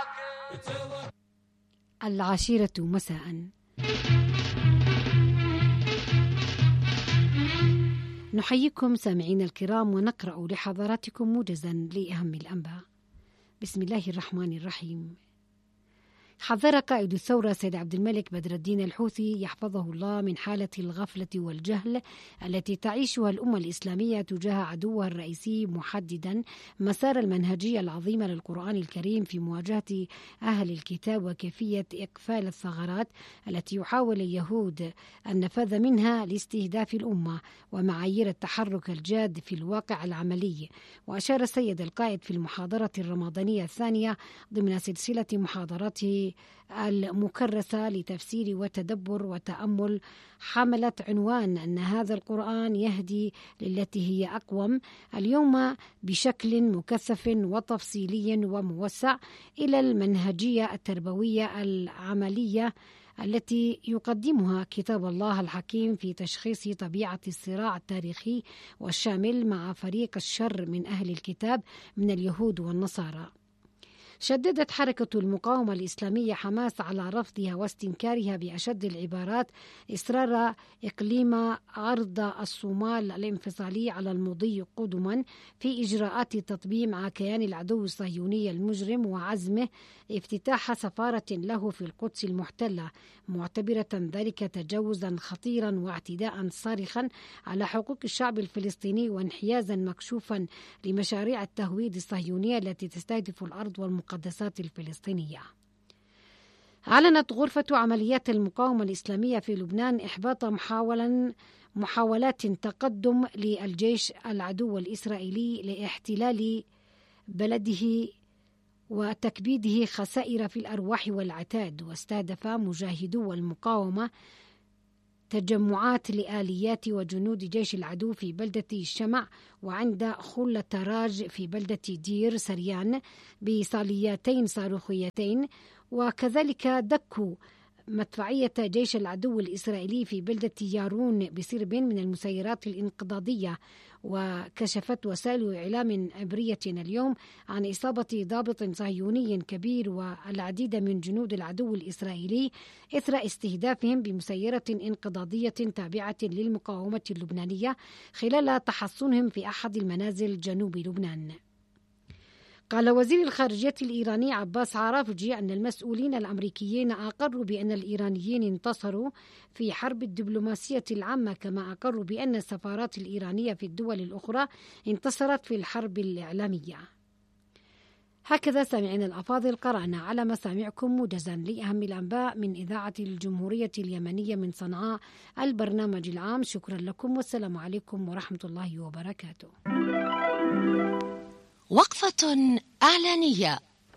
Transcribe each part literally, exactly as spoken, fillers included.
العاشرة مساء. نحييكم سامعين الكرام ونقرأ لحضراتكم موجزا لأهم الأنباء. بسم الله الرحمن الرحيم. حذر قائد الثورة سيد عبد الملك بدر الدين الحوثي يحفظه الله من حالة الغفلة والجهل التي تعيشها الأمة الإسلامية تجاه عدوها الرئيسي، محددا مسار المنهجية العظيمة للقرآن الكريم في مواجهة أهل الكتاب وكيفية إقفال الثغرات التي يحاول اليهود النفاذ منها لاستهداف الأمة ومعايير التحرك الجاد في الواقع العملي. وأشار السيد القائد في المحاضرة الرمضانية الثانية ضمن سلسلة محاضراته المكرسة لتفسير وتدبر وتأمل حملت عنوان أن هذا القرآن يهدي للتي هي أقوم، اليوم بشكل مكثف وتفصيلي وموسع إلى المنهجية التربوية العملية التي يقدمها كتاب الله الحكيم في تشخيص طبيعة الصراع التاريخي والشامل مع فريق الشر من أهل الكتاب من اليهود والنصارى. شددت حركة المقاومة الإسلامية حماس على رفضها واستنكارها بأشد العبارات إصرار إقليم أرض الصومال الانفصالي على المضي قدما في إجراءات التطبيع مع كيان العدو الصهيوني المجرم وعزمه افتتاح سفارة له في القدس المحتلة، معتبرة ذلك تجاوزا خطيرا واعتداء صارخا على حقوق الشعب الفلسطيني وانحيازا مكشوفا لمشاريع التهويد الصهيونية التي تستهدف الأرض والمقدسات الفلسطينية. أعلنت غرفة عمليات المقاومة الإسلامية في لبنان إحباط محاولا محاولات تقدم للجيش العدو الإسرائيلي لاحتلال بلده وتكبيده خسائر في الأرواح والعتاد، واستهدف مجاهدو المقاومة تجمعات لآليات وجنود جيش العدو في بلدة الشمع وعند خلة راج في بلدة دير سريان بصاليتين صاروخيتين، وكذلك دكوا مدفعية جيش العدو الإسرائيلي في بلدة يارون بسرب من المسيرات الانقضاضية. وكشفت وسائل إعلام عبرية اليوم عن إصابة ضابط صهيوني كبير والعديد من جنود العدو الإسرائيلي إثر استهدافهم بمسيرة انقضاضية تابعة للمقاومة اللبنانية خلال تحصنهم في أحد المنازل جنوب لبنان. قال وزير الخارجية الإيراني عباس عرافجي أن المسؤولين الأمريكيين أقروا بأن الإيرانيين انتصروا في حرب الدبلوماسية العامة، كما أقروا بأن السفارات الإيرانية في الدول الأخرى انتصرت في الحرب الإعلامية. هكذا سامعين الأفاضل قرأنا على مسامعكم موجزا لأهم الأنباء من إذاعة الجمهورية اليمنية من صنعاء البرنامج العام. شكرا لكم والسلام عليكم ورحمة الله وبركاته. وقفة إعلانية.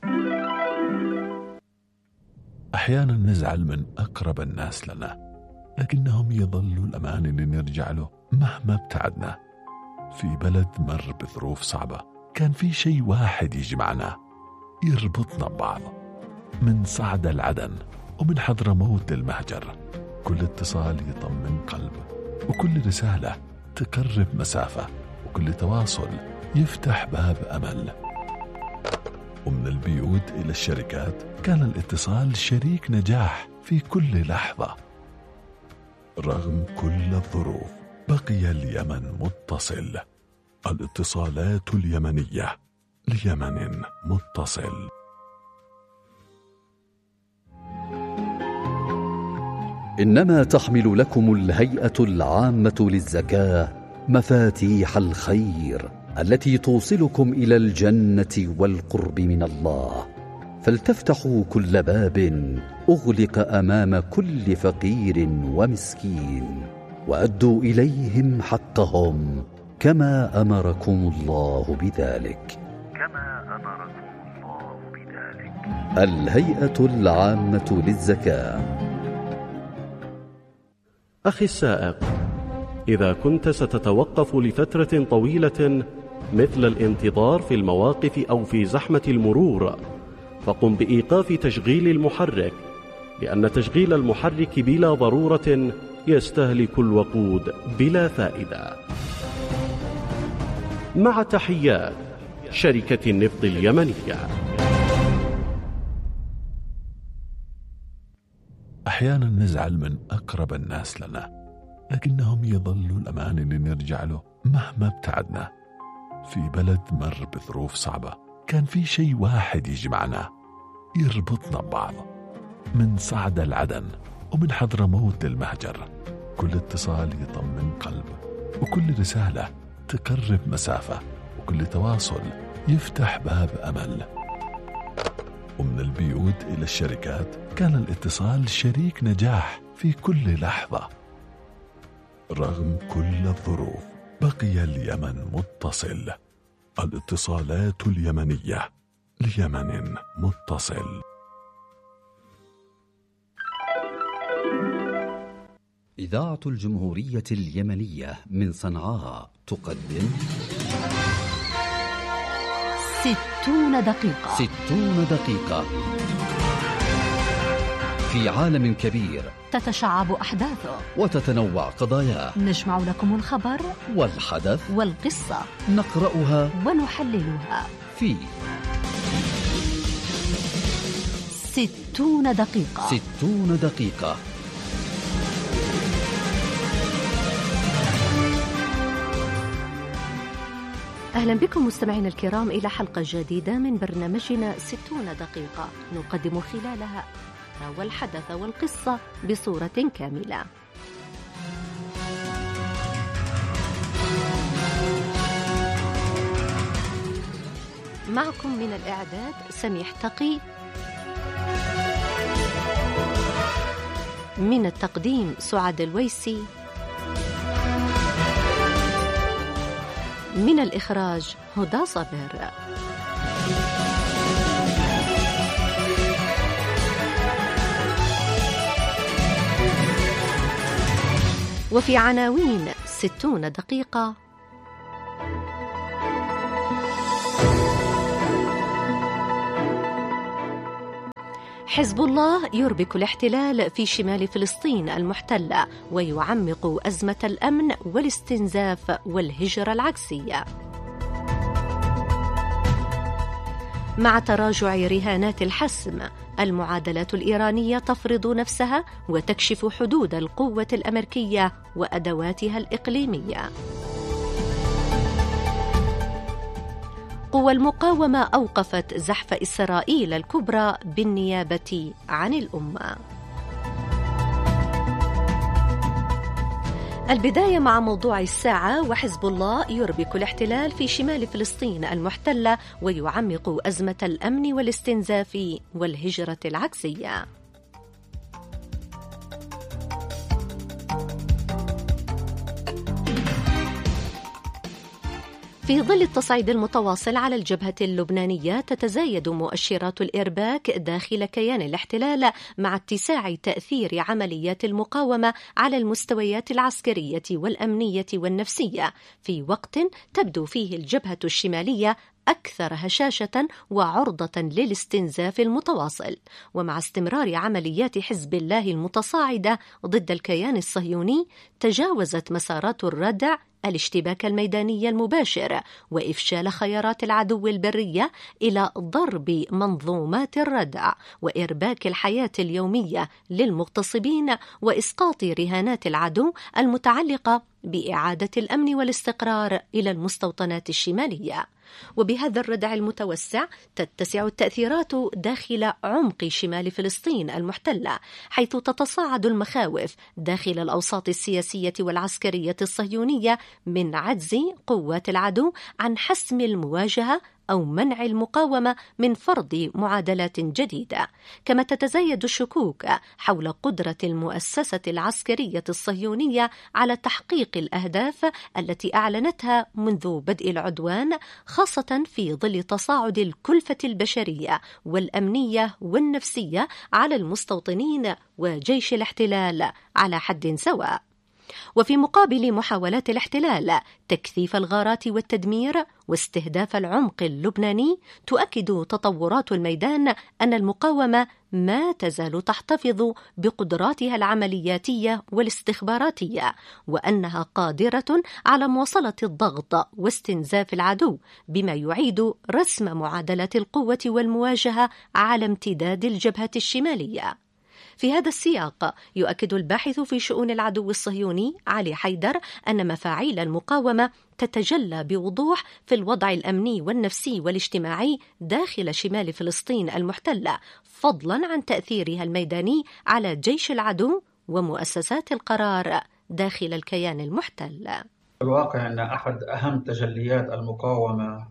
أحيانا نزعل من أقرب الناس لنا، لكنهم يظلوا الأمان اللي نرجع له مهما ابتعدنا. في بلد مر بظروف صعبة كان في شيء واحد يجمعنا يربطنا ببعض، من صعد العدن ومن حضرموت للمهجر. كل اتصال يطمن قلب، وكل رسالة تقرب مسافة، وكل تواصل يفتح باب أمل. ومن البيوت إلى الشركات كان الاتصال شريك نجاح في كل لحظة. رغم كل الظروف بقي اليمن متصل. الاتصالات اليمنية ليمن متصل. إنما تحمل لكم الهيئة العامة للزكاة مفاتيح الخير التي توصلكم إلى الجنة والقرب من الله، فلتفتحوا كل باب أغلق أمام كل فقير ومسكين، وأدوا إليهم حقهم كما أمركم الله بذلك. كما أمركم الله بذلك. الهيئة العامة للزكاة. أخي السائق، إذا كنت ستتوقف لفترة طويلة مثل الانتظار في المواقف أو في زحمة المرور، فقم بإيقاف تشغيل المحرك، لأن تشغيل المحرك بلا ضرورة يستهلك الوقود بلا فائدة. مع تحيات شركة النفط اليمنية. أحيانا نزعل من أقرب الناس لنا، لكنهم يظلوا الأمان اللي نرجع له مهما ابتعدنا. في بلد مر بظروف صعبة كان في شيء واحد يجمعنا يربطنا ببعض. من صعدة العدن ومن حضرموت المهجر، كل اتصال يطمن قلب، وكل رسالة تقرب مسافة، وكل تواصل يفتح باب أمل. ومن البيوت إلى الشركات كان الاتصال شريك نجاح في كل لحظة. رغم كل الظروف بقي اليمن متصل. الاتصالات اليمنية ليمن متصل. إذاعة الجمهورية اليمنية من صنعاء تقدم ستون دقيقة. ستون دقيقة في عالم كبير تتشعب أحداثه وتتنوع قضاياه. نجمع لكم الخبر والحدث والقصة، نقرأها ونحللها في ستون دقيقة. ستون دقيقة. أهلا بكم مستمعينا الكرام إلى حلقة جديدة من برنامجنا ستون دقيقة، نقدم خلالها والحدث والقصة بصورة كاملة. معكم من الإعداد سميح تقي، من التقديم سعاد الويسي، من الإخراج هدى صابر. وفي عناوين ستون دقيقة: حزب الله يربك الاحتلال في شمال فلسطين المحتلة ويعمق أزمة الأمن والاستنزاف والهجرة العكسية. مع تراجع رهانات الحسم، المعادلات الإيرانية تفرض نفسها وتكشف حدود القوة الأمريكية وأدواتها الإقليمية. قوى المقاومة أوقفت زحف إسرائيل الكبرى بالنيابة عن الأمة. البداية مع موضوع الساعة، وحزب الله يربك الاحتلال في شمال فلسطين المحتلة ويعمق أزمة الأمن والاستنزاف والهجرة العكسية. في ظل التصعيد المتواصل على الجبهة اللبنانية، تتزايد مؤشرات الإرباك داخل كيان الاحتلال مع اتساع تأثير عمليات المقاومة على المستويات العسكرية والأمنية والنفسية، في وقت تبدو فيه الجبهة الشمالية أكثر هشاشة وعرضة للاستنزاف المتواصل. ومع استمرار عمليات حزب الله المتصاعدة ضد الكيان الصهيوني، تجاوزت مسارات الردع الاشتباك الميداني المباشر وإفشال خيارات العدو البرية إلى ضرب منظومات الردع وإرباك الحياة اليومية للمغتصبين وإسقاط رهانات العدو المتعلقة بإعادة الأمن والاستقرار إلى المستوطنات الشمالية. وبهذا الردع المتوسع تتسع التأثيرات داخل عمق شمال فلسطين المحتلة، حيث تتصاعد المخاوف داخل الأوساط السياسية والعسكرية الصهيونية من عجز قوات العدو عن حسم المواجهة أو منع المقاومة من فرض معادلات جديدة. كما تتزايد الشكوك حول قدرة المؤسسة العسكرية الصهيونية على تحقيق الأهداف التي أعلنتها منذ بدء العدوان، خاصة في ظل تصاعد الكلفة البشرية والأمنية والنفسية على المستوطنين وجيش الاحتلال على حد سواء. وفي مقابل محاولات الاحتلال تكثيف الغارات والتدمير واستهداف العمق اللبناني، تؤكد تطورات الميدان أن المقاومة ما تزال تحتفظ بقدراتها العملياتية والاستخباراتية، وأنها قادرة على مواصلة الضغط واستنزاف العدو، بما يعيد رسم معادلات القوة والمواجهة على امتداد الجبهة الشمالية. في هذا السياق يؤكد الباحث في شؤون العدو الصهيوني علي حيدر أن مفاعيل المقاومة تتجلى بوضوح في الوضع الأمني والنفسي والاجتماعي داخل شمال فلسطين المحتلة، فضلا عن تأثيرها الميداني على جيش العدو ومؤسسات القرار داخل الكيان المحتل. الواقع أن أحد أهم تجليات المقاومة،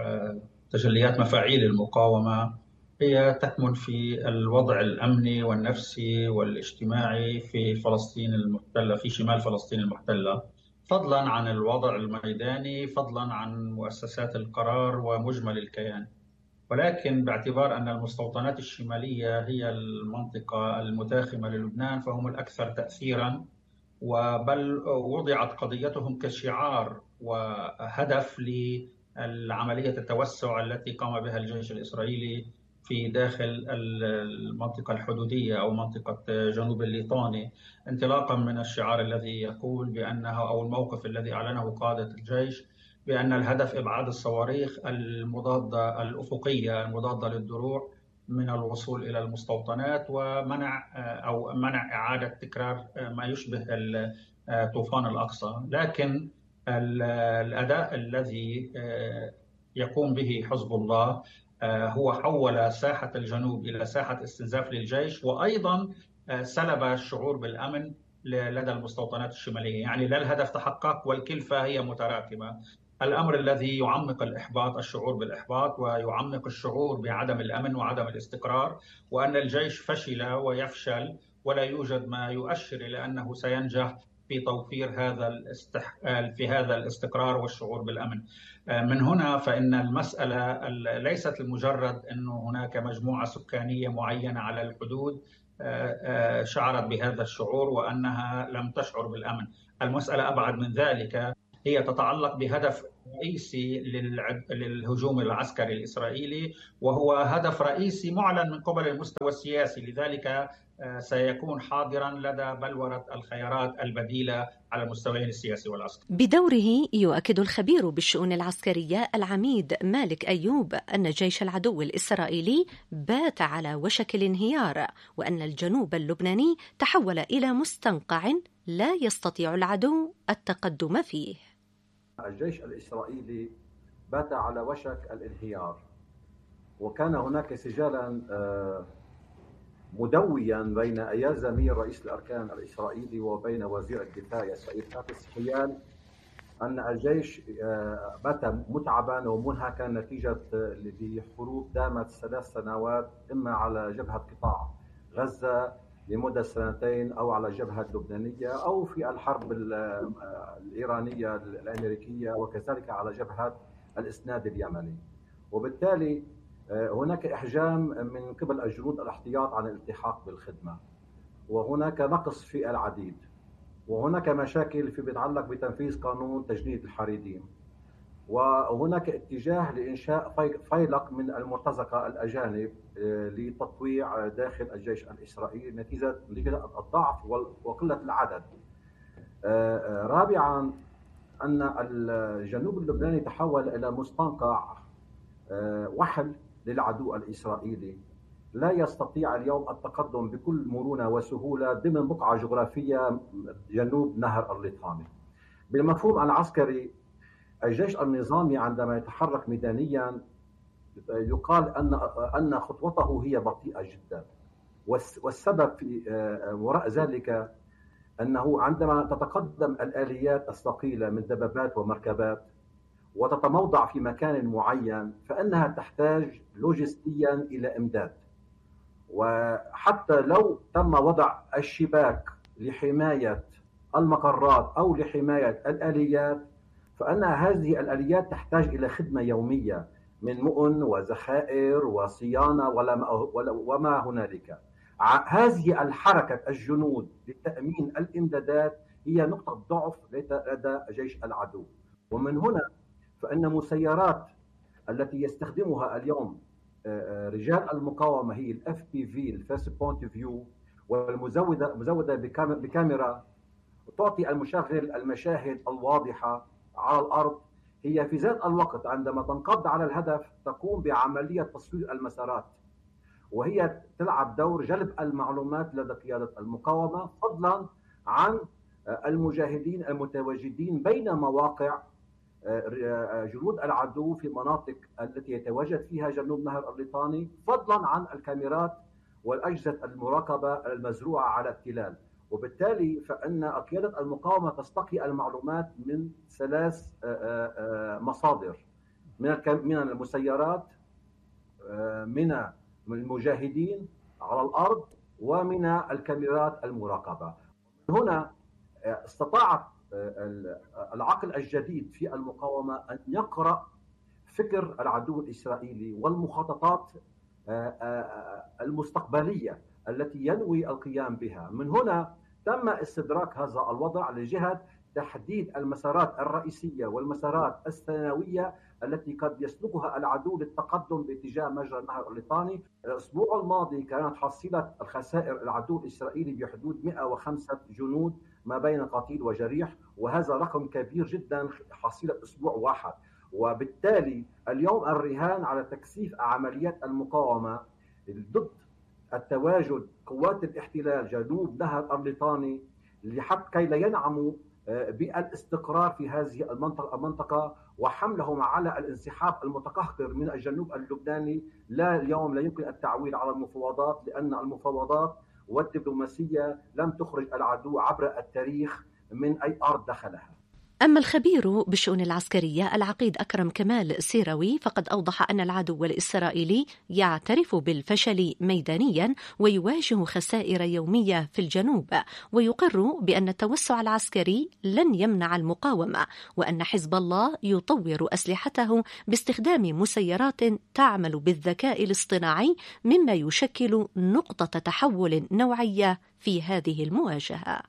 تجليات مفاعيل المقاومة، هي تكمن في الوضع الأمني والنفسي والاجتماعي في فلسطين المحتلة، في شمال فلسطين المحتلة، فضلا عن الوضع الميداني، فضلا عن مؤسسات القرار ومجمل الكيان. ولكن باعتبار أن المستوطنات الشمالية هي المنطقة المتاخمة للبنان فهم الأكثر تأثيرا، وبل وضعت قضيتهم كشعار وهدف لعملية التوسع التي قام بها الجيش الإسرائيلي في داخل المنطقة الحدودية أو منطقة جنوب الليطاني، انطلاقا من الشعار الذي يقول بأنه أو الموقف الذي أعلنه قادة الجيش بأن الهدف إبعاد الصواريخ المضادة الأفقية المضادة للدروع من الوصول إلى المستوطنات ومنع أو منع إعادة تكرار ما يشبه طوفان الأقصى. لكن الأداء الذي يقوم به حزب الله هو حول ساحة الجنوب إلى ساحة استنزاف للجيش، وأيضا سلب الشعور بالأمن لدى المستوطنات الشمالية. يعني لا الهدف تحقق والكلفة هي متراكمة. الأمر الذي يعمق الإحباط، الشعور بالإحباط، ويعمق الشعور بعدم الأمن وعدم الاستقرار، وأن الجيش فشل ويفشل ولا يوجد ما يؤشر إلى أنه سينجح في توفير هذا الاستح... في هذا الاستقرار والشعور بالأمن. من هنا فإن المسألة ليست لمجرد أنه هناك مجموعة سكانية معينة على الحدود شعرت بهذا الشعور وأنها لم تشعر بالأمن. المسألة أبعد من ذلك، هي تتعلق بهدف رئيسي للهجوم العسكري الإسرائيلي، وهو هدف رئيسي معلن من قبل المستوى السياسي، لذلك سيكون حاضرا لدى بلورة الخيارات البديلة على المستويين السياسي والعسكري. بدوره يؤكد الخبير بالشؤون العسكرية العميد مالك أيوب أن جيش العدو الإسرائيلي بات على وشك الانهيار، وأن الجنوب اللبناني تحول إلى مستنقع لا يستطيع العدو التقدم فيه. الجيش الإسرائيلي بات على وشك الانهيار، وكان هناك سجالا مدويا بين أياز زمير رئيس الأركان الإسرائيلي وبين وزير الدفاع السيد حافظ حيال أن الجيش بات متعبا ومنهكا نتيجة لحروب دامت ثلاث سنوات، إما على جبهة قطاع غزة لمدة سنتين أو على الجبهة اللبنانية أو في الحرب الإيرانية الأمريكية وكذلك على جبهة الإسناد اليمني. وبالتالي هناك إحجام من قبل الجنود الاحتياط عن الالتحاق بالخدمة، وهناك نقص في العديد، وهناك مشاكل في بيتعلق بتنفيذ قانون تجنيد الحريديم، وهناك اتجاه لإنشاء فيلق من المرتزقة الأجانب لتطويع داخل الجيش الإسرائيلي نتيجة الضعف وقلة العدد. رابعا أن الجنوب اللبناني تحول إلى مستنقع وحل للعدو الإسرائيلي، لا يستطيع اليوم التقدم بكل مرونة وسهولة ضمن بقعة جغرافية جنوب نهر الليطاني. بالمفهوم العسكري، الجيش النظامي عندما يتحرك ميدانيا يقال أن أن خطوته هي بطيئة جدا، والسبب في وراء ذلك أنه عندما تتقدم الآليات الثقيلة من دبابات ومركبات وتتموضع في مكان معين فإنها تحتاج لوجستيا إلى إمداد، وحتى لو تم وضع الشباك لحماية المقرات أو لحماية الآليات فإن هذه الآليات تحتاج إلى خدمة يومية من مؤن وذخائر وصيانة وما هنالك. هذه الحركة الجنود لتأمين الإمدادات هي نقطة ضعف لدى جيش العدو، ومن هنا فإن مسيرات التي يستخدمها اليوم رجال المقاومة هي الاف بي في الفيرست بوينت فيو والمزودة مزودة بكاميرا تعطي المشغل المشاهد الواضحة على الأرض. هي في ذات الوقت عندما تنقض على الهدف تقوم بعملية تصوير المسارات، وهي تلعب دور جلب المعلومات لدى قيادة المقاومة، فضلا عن المجاهدين المتواجدين بين مواقع جنود العدو في مناطق التي يتواجد فيها جنوب نهر الليطاني، فضلا عن الكاميرات والأجهزة المراقبة المزروعة على التلال. وبالتالي فإن قيادة المقاومة تستقي المعلومات من ثلاث مصادر: من المسيرات، من المجاهدين على الأرض، ومن الكاميرات المراقبة. من هنا استطاعت العقل الجديد في المقاومة أن يقرأ فكر العدو الإسرائيلي والمخططات المستقبلية التي ينوي القيام بها. من هنا تم استدراك هذا الوضع لجهة تحديد المسارات الرئيسية والمسارات الثانوية التي قد يسلكها العدو للتقدم باتجاه مجرى النهر الليطاني. الأسبوع الماضي كانت حصيلة الخسائر العدو الإسرائيلي بحدود مئة وخمسة جنود ما بين قتيل وجريح، وهذا رقم كبير جدا حصيلة أسبوع واحد. وبالتالي اليوم الرهان على تكثيف عمليات المقاومة ضد التواجد قوات الاحتلال جنوب نهر الليطاني لحتى كي لا ينعموا بالاستقرار في هذه المنطقة المنطقة وحملهم على الانسحاب المتقهقر من الجنوب اللبناني. لا، اليوم لا يمكن التعويل على المفاوضات، لأن المفاوضات والدبلوماسية لم تخرج العدو عبر التاريخ من أي أرض دخلها. أما الخبير بالشؤون العسكرية العقيد أكرم كمال سيروي فقد أوضح أن العدو الإسرائيلي يعترف بالفشل ميدانيا ويواجه خسائر يومية في الجنوب، ويقر بأن التوسع العسكري لن يمنع المقاومة، وأن حزب الله يطور أسلحته باستخدام مسيرات تعمل بالذكاء الاصطناعي، مما يشكل نقطة تحول نوعية في هذه المواجهة.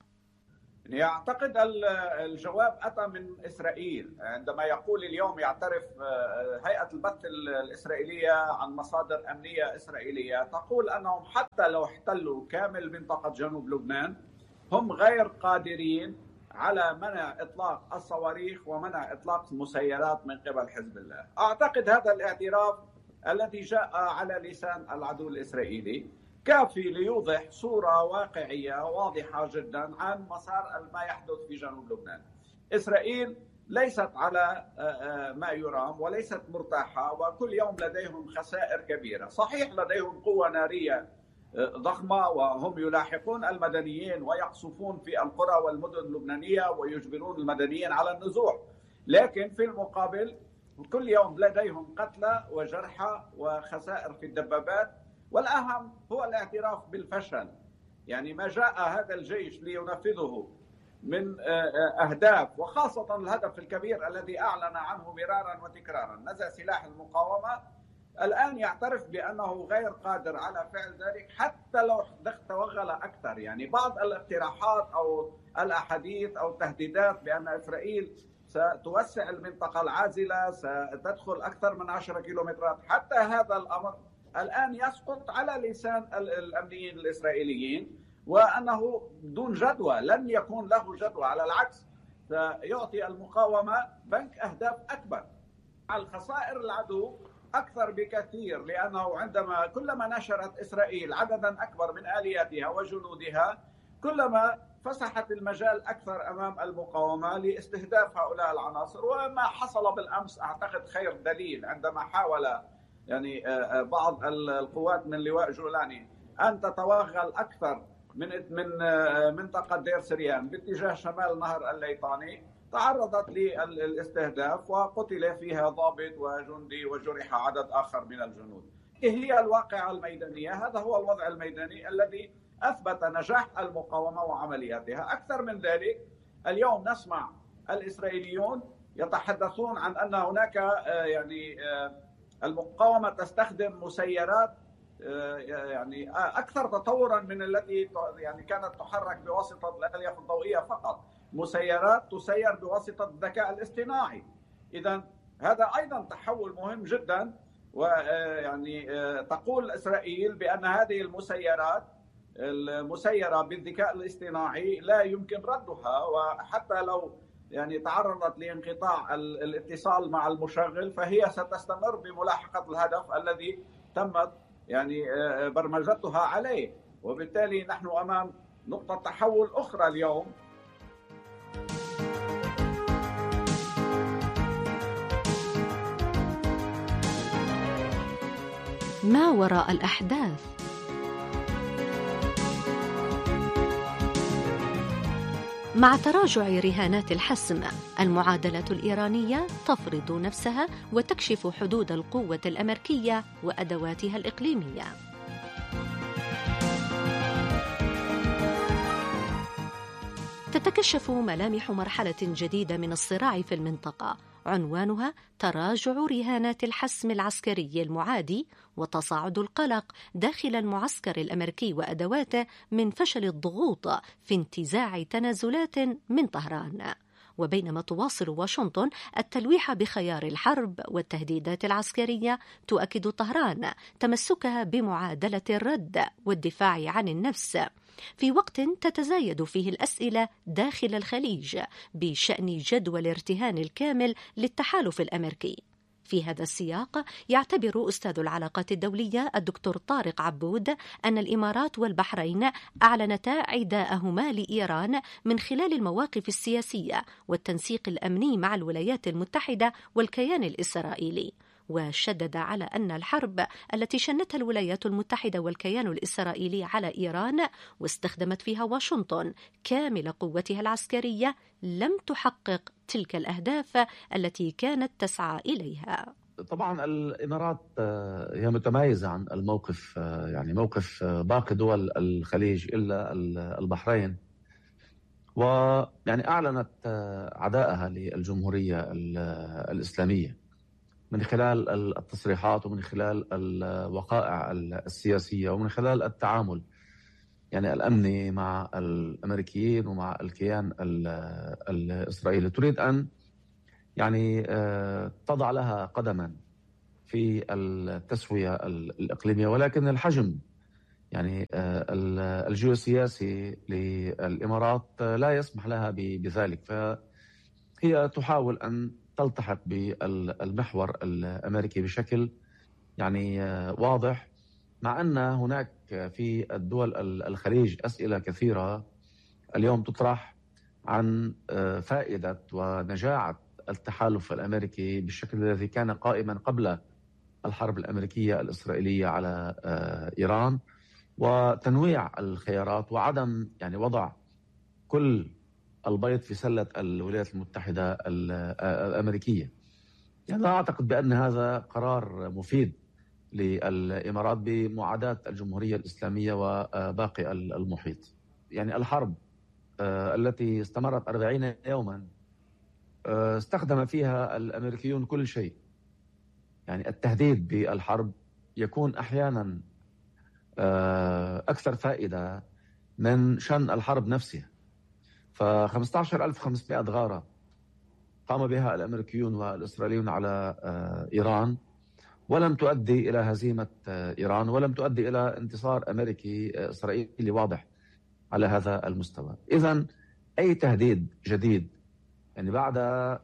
أعتقد الجواب أتى من إسرائيل عندما يقول اليوم يعترف هيئة البث الإسرائيلية عن مصادر أمنية إسرائيلية تقول أنهم حتى لو احتلوا كامل منطقة جنوب لبنان هم غير قادرين على منع إطلاق الصواريخ ومنع إطلاق المسيرات من قبل حزب الله. أعتقد هذا الاعتراف الذي جاء على لسان العدو الإسرائيلي كافي ليوضح صورة واقعية واضحة جدا عن مسار ما يحدث في جنوب لبنان. إسرائيل ليست على ما يرام وليست مرتاحة، وكل يوم لديهم خسائر كبيرة. صحيح لديهم قوة نارية ضخمة وهم يلاحقون المدنيين ويقصفون في القرى والمدن اللبنانية ويجبرون المدنيين على النزوح، لكن في المقابل كل يوم لديهم قتلى وجرحى وخسائر في الدبابات. والأهم هو الاعتراف بالفشل. يعني ما جاء هذا الجيش لينفذه من أهداف، وخاصة الهدف الكبير الذي أعلن عنه مرارا وتكرارا، نزع سلاح المقاومة، الآن يعترف بأنه غير قادر على فعل ذلك حتى لو توغل أكثر. يعني بعض الاقتراحات أو الأحاديث أو التهديدات بأن إسرائيل ستوسع المنطقة العازلة، ستدخل أكثر من عشرة كيلومترات، حتى هذا الأمر الآن يسقط على لسان الأمنيين الإسرائيليين، وأنه دون جدوى، لن يكون له جدوى، على العكس سيعطي المقاومة بنك أهداف أكبر. الخسائر العدو أكثر بكثير، لأنه عندما كلما نشرت إسرائيل عددا أكبر من آلياتها وجنودها كلما فسحت المجال أكثر أمام المقاومة لاستهداف هؤلاء العناصر. وما حصل بالأمس أعتقد خير دليل عندما حاول يعني بعض القوات من لواء جولاني أن تتوغل أكثر من من منطقة دير سريان باتجاه شمال نهر الليطاني، تعرضت للاستهداف وقتل فيها ضابط وجندي وجرح عدد آخر من الجنود. هي الواقعة الميدانية، هذا هو الوضع الميداني الذي أثبت نجاح المقاومة وعملياتها. أكثر من ذلك، اليوم نسمع الإسرائيليون يتحدثون عن أن هناك يعني المقاومة تستخدم مسيرات يعني أكثر تطورا من التي يعني كانت تحرك بواسطة الألياف الضوئية فقط، مسيرات تسير بواسطة الذكاء الاصطناعي. إذن هذا أيضا تحول مهم جدا. ويعني تقول إسرائيل بأن هذه المسيرات المسيرة بالذكاء الاصطناعي لا يمكن ردها، وحتى لو يعني تعرضت لانقطاع الاتصال مع المشغل فهي ستستمر بملاحقة الهدف الذي تمت يعني برمجتها عليه، وبالتالي نحن أمام نقطة تحول أخرى اليوم. ما وراء الأحداث. مع تراجع رهانات الحسم، المعادلة الإيرانية تفرض نفسها وتكشف حدود القوة الأمريكية وأدواتها الإقليمية. تتكشف ملامح مرحلة جديدة من الصراع في المنطقة، عنوانها تراجع رهانات الحسم العسكري المعادي وتصاعد القلق داخل المعسكر الأمريكي وأدواته من فشل الضغوط في انتزاع تنازلات من طهران. وبينما تواصل واشنطن التلويح بخيار الحرب والتهديدات العسكرية، تؤكد طهران تمسكها بمعادلة الرد والدفاع عن النفس، في وقت تتزايد فيه الأسئلة داخل الخليج بشأن جدول الارتهان الكامل للتحالف الأمريكي. في هذا السياق يعتبر أستاذ العلاقات الدولية الدكتور طارق عبود أن الإمارات والبحرين أعلنتا عداءهما لإيران من خلال المواقف السياسية والتنسيق الأمني مع الولايات المتحدة والكيان الإسرائيلي، وشدد على أن الحرب التي شنتها الولايات المتحدة والكيان الإسرائيلي على إيران واستخدمت فيها واشنطن كامل قوتها العسكرية لم تحقق تلك الأهداف التي كانت تسعى إليها. طبعا الإمارات هي متميزة عن الموقف، يعني موقف باقي دول الخليج إلا البحرين، ويعني أعلنت عدائها للجمهورية الإسلامية من خلال التصريحات ومن خلال الوقائع السياسية ومن خلال التعامل يعني الأمني مع الأمريكيين ومع الكيان الإسرائيلي. تريد أن يعني تضع لها قدما في التسوية الإقليمية، ولكن الحجم يعني الجيوسياسي للإمارات لا يسمح لها بذلك، فهي تحاول أن تلتحق بالمحور الأمريكي بشكل يعني واضح، مع أن هناك في الدول الخليج أسئلة كثيرة اليوم تطرح عن فائدة ونجاعة التحالف الأمريكي بالشكل الذي كان قائما قبل الحرب الأمريكية الإسرائيلية على إيران، وتنويع الخيارات وعدم يعني وضع كل البيض في سلة الولايات المتحدة الأمريكية. يعني لا أعتقد بأن هذا قرار مفيد للإمارات بمعاداة الجمهورية الإسلامية وباقي المحيط. يعني الحرب التي استمرت أربعين يوما استخدم فيها الأمريكيون كل شيء. يعني التهديد بالحرب يكون أحيانا أكثر فائدة من شن الحرب نفسها. فخمسة عشر ألف وخمسمائة غارة قام بها الأمريكيون والإسرائيليون على إيران، ولم تؤدي إلى هزيمة إيران ولم تؤدي إلى انتصار أمريكي إسرائيلي واضح على هذا المستوى. إذن أي تهديد جديد يعني بعد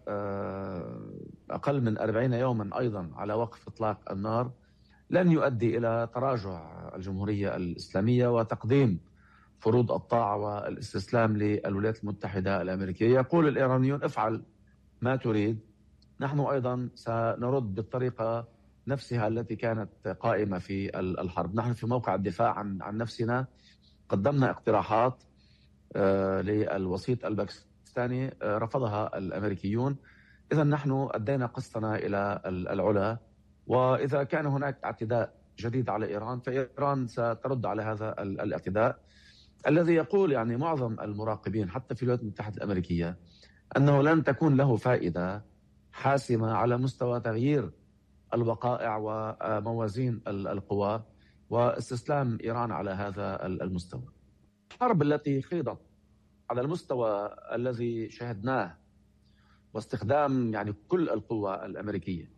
أقل من أربعين يوما أيضا على وقف إطلاق النار لن يؤدي إلى تراجع الجمهورية الإسلامية وتقديم فروض الطاعة والاستسلام للولايات المتحدة الأمريكية. يقول الإيرانيون افعل ما تريد، نحن أيضا سنرد بالطريقة نفسها التي كانت قائمة في الحرب. نحن في موقع الدفاع عن عن نفسنا قدمنا اقتراحات للوسيط الباكستاني رفضها الأمريكيون. إذا نحن أدينا قسطنا إلى العلا، وإذا كان هناك اعتداء جديد على إيران فإيران سترد على هذا الاعتداء الذي يقول يعني معظم المراقبين حتى في الولايات المتحدة الأمريكية أنه لن تكون له فائدة حاسمة على مستوى تغيير الوقائع وموازين القوى واستسلام إيران على هذا المستوى. الحرب التي خيضت على المستوى الذي شاهدناه واستخدام يعني كل القوى الأمريكية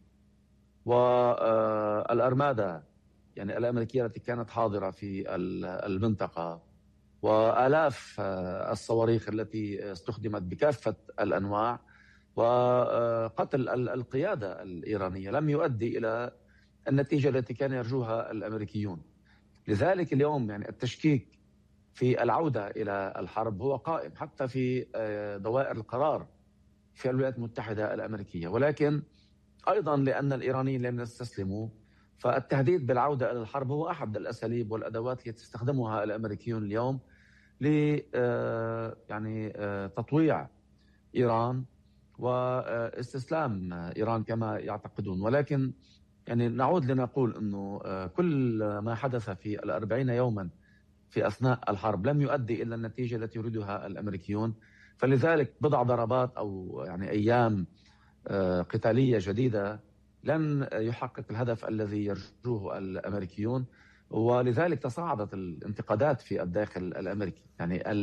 والأرمادة يعني الأمريكية التي كانت حاضرة في المنطقة وآلاف الصواريخ التي استخدمت بكافة الأنواع وقتل القيادة الإيرانية لم يؤدي إلى النتيجة التي كان يرجوها الأمريكيون. لذلك اليوم يعني التشكيك في العودة إلى الحرب هو قائم حتى في دوائر القرار في الولايات المتحدة الأمريكية، ولكن أيضا لأن الإيرانيين لم يستسلموا، فالتهديد بالعودة إلى الحرب هو أحد الأساليب والأدوات التي تستخدمها الأمريكيون اليوم ل يعني تطويع إيران واستسلام إيران كما يعتقدون. ولكن يعني نعود لنقول أنه كل ما حدث في الأربعين يوما في أثناء الحرب لم يؤدي إلى النتيجة التي يريدها الأمريكيون، فلذلك بضع ضربات أو يعني أيام قتالية جديدة لن يحقق الهدف الذي يرجوه الأمريكيون، ولذلك تصاعدت الانتقادات في الداخل الأمريكي. يعني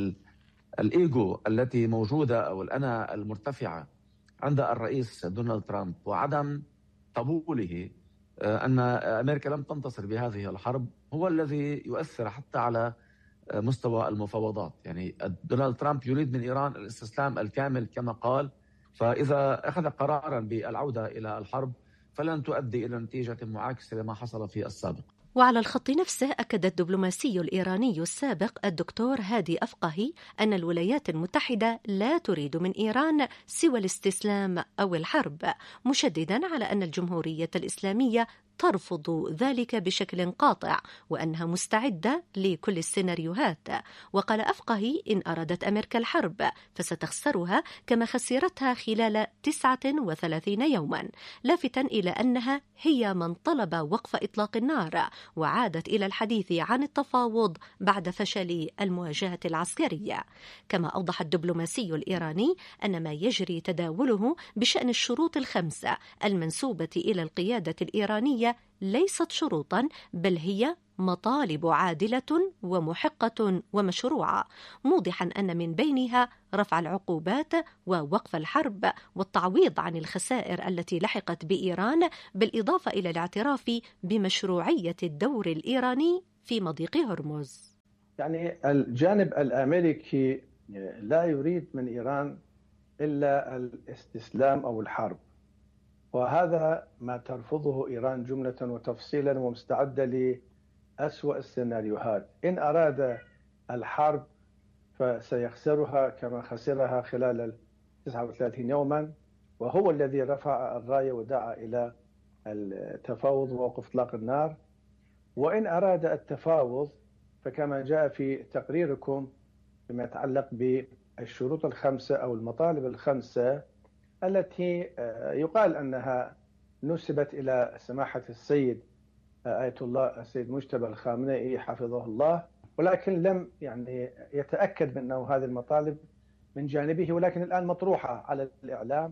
الإيجو التي موجودة أو الأنا المرتفعة عند الرئيس دونالد ترامب وعدم قبوله أن أمريكا لم تنتصر بهذه الحرب هو الذي يؤثر حتى على مستوى المفاوضات. يعني دونالد ترامب يريد من إيران الاستسلام الكامل كما قال، فإذا أخذ قرارا بالعودة إلى الحرب فلن تؤدي إلى نتيجة معاكسة لما حصل في السابق. وعلى الخط نفسه أكد الدبلوماسي الإيراني السابق الدكتور هادي أفقهي أن الولايات المتحدة لا تريد من إيران سوى الاستسلام أو الحرب، مشددا على أن الجمهورية الإسلامية ترفض ذلك بشكل قاطع وأنها مستعدة لكل السيناريوهات. وقال أفقهي إن أرادت أمريكا الحرب فستخسرها كما خسرتها خلال تسعة وثلاثين يوما، لافتا إلى أنها هي من طلب وقف إطلاق النار وعادت إلى الحديث عن التفاوض بعد فشل المواجهة العسكرية. كما أوضح الدبلوماسي الإيراني أن ما يجري تداوله بشأن الشروط الخمسة المنسوبة إلى القيادة الإيرانية ليست شروطا بل هي مطالب عادلة ومحقة ومشروعة، موضحا أن من بينها رفع العقوبات ووقف الحرب والتعويض عن الخسائر التي لحقت بإيران، بالإضافة إلى الاعتراف بمشروعية الدور الإيراني في مضيق هرمز. يعني الجانب الأمريكي لا يريد من إيران إلا الاستسلام أو الحرب، وهذا ما ترفضه إيران جملة وتفصيلا ومستعدة لأسوأ السيناريوهات. إن أراد الحرب فسيخسرها كما خسرها خلال تسعة وثلاثين يوما، وهو الذي رفع الراية ودعا إلى التفاوض ووقف إطلاق النار. وإن أراد التفاوض فكما جاء في تقريركم فيما يتعلق بالشروط الخمسة أو المطالب الخمسة التي يقال أنها نسبت إلى سماحة السيد آية الله السيد مجتبى الخامنئي حفظه الله، ولكن لم يعني يتأكد من أنه هذه المطالب من جانبه، ولكن الآن مطروحة على الإعلام.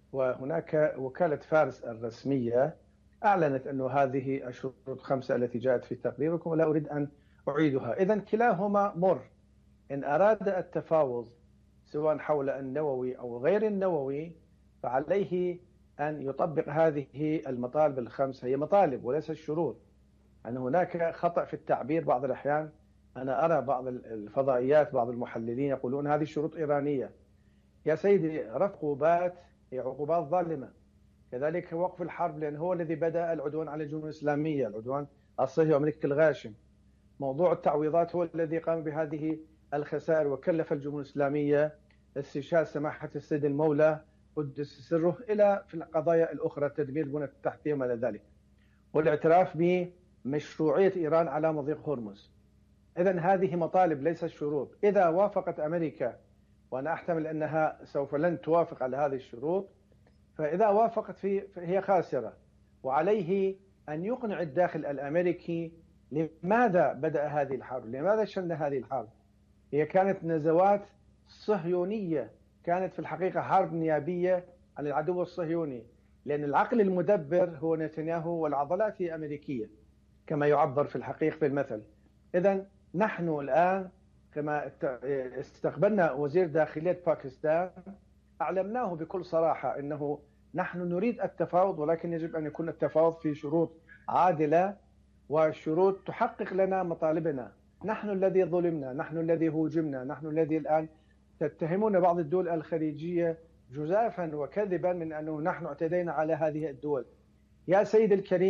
وهناك وكالة فارس الرسمية أعلنت أن هذه الشروط خمسة التي جاءت في تقريركم، ولا أريد أن أعيدها. إذن كلاهما مر. إن أراد التفاوض سواء حول النووي أو غير النووي فعليه أن يطبق هذه المطالب الخمسة. هي مطالب وليس الشروط. أن هناك خطأ في التعبير بعض الأحيان. أنا أرى بعض الفضائيات بعض المحللين يقولون هذه شروط إيرانية. يا سيدي، رفع عقوبات هي عقوبات ظالمة، كذلك وقف الحرب لأن هو الذي بدأ العدوان على الجمهورية الإسلامية، العدوان الصهيوني وأمريكا الغاشم. موضوع التعويضات هو الذي قام بهذه الخسائر وكلف الجمهورية الإسلامية استشهاد سماحة السيد المولى قدس سره إلى في القضايا الأخرى تدمير البنى التحتية وما إلى ذلك، والاعتراف بمشروعية إيران على مضيق هرمز. إذن هذه مطالب ليست شروط. إذا وافقت أمريكا، وأنا أحتمل أنها سوف لن توافق على هذه الشروط، فإذا وافقت في فهي خاسرة، وعليه أن يقنع الداخل الأمريكي لماذا بدأ هذه الحرب، لماذا شن هذه الحرب. هي كانت نزوات صهيونية، كانت في الحقيقة حرب نيابية على العدو الصهيوني، لأن العقل المدبر هو نتنياهو والعضلات هي أمريكية كما يعبر في الحقيقة في المثل. إذن نحن الآن كما استقبلنا وزير داخلية باكستان أعلمناه بكل صراحة أنه نحن نريد التفاوض، ولكن يجب أن يكون التفاوض في شروط عادلة وشروط تحقق لنا مطالبنا. نحن الذي ظلمنا، نحن الذي هوجمنا، نحن الذي الآن تتهمون بعض الدول الخليجية جزافا وكذبا من أنه نحن اعتدينا على هذه الدول. يا سيد الكريم،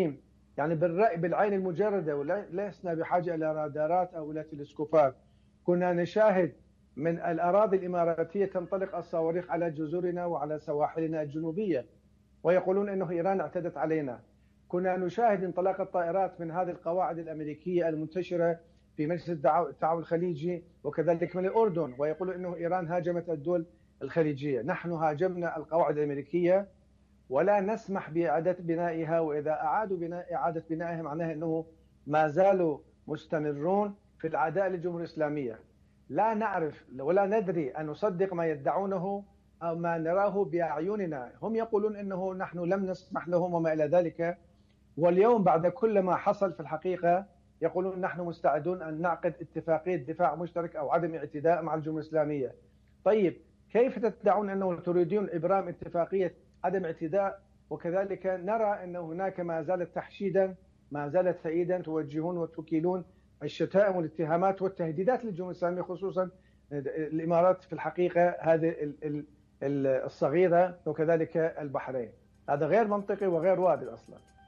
يعني بالرأي بالعين المجردة، ولسنا بحاجة إلى رادارات أو إلى تلسكوبات. كنا نشاهد من الأراضي الإماراتية تنطلق الصواريخ على جزرنا وعلى سواحلنا الجنوبية، ويقولون أنه إيران اعتدت علينا. كنا نشاهد انطلاق الطائرات من هذه القواعد الأمريكية المنتشرة في مجلس التعاون الخليجي وكذلك من الأردن، ويقولون أنه إيران هاجمت الدول الخليجية. نحن هاجمنا القواعد الأمريكية ولا نسمح بإعادة بنائها، وإذا أعادوا بناء إعادة بنائها معناها أنه ما زالوا مستمرون في العداء للجمهورية الإسلامية. لا نعرف ولا ندري أن نصدق ما يدعونه أو ما نراه بأعيننا. هم يقولون أنه نحن لم نسمح لهم وما إلى ذلك، واليوم بعد كل ما حصل في الحقيقة يقولون نحن مستعدون أن نعقد اتفاقية دفاع مشترك أو عدم اعتداء مع الجمهورية الإسلامية. طيب كيف تدعون أنه تريدون إبرام اتفاقية عدم اعتداء، وكذلك نرى أن هناك ما زالت تحشيدا، ما زالت تأييدا، توجهون وتوكلون الشتائم والاتهامات والتهديدات للجمهورية الإسلامية، خصوصا الإمارات في الحقيقة هذه الصغيرة وكذلك البحرين. هذا غير منطقي وغير وارد أصلا.